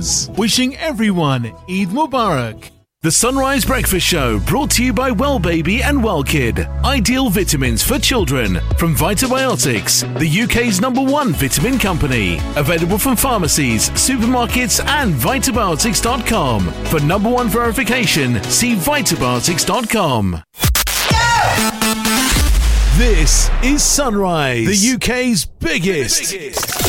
yours. Wishing everyone Eid Mubarak. The Sunrise Breakfast Show brought to you by Wellbaby and Wellkid. Ideal vitamins for children from Vitabiotics, the UK's #1 vitamin company. Available from pharmacies, supermarkets and Vitabiotics.com. For #1 verification, see Vitabiotics.com. This is Sunrise, the UK's biggest